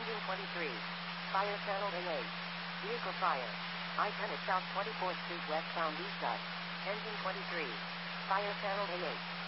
Engine 23. Fire channel A8. Vehicle fire. I-10 at South 24th Street westbound east side. Engine 23. Fire channel A8.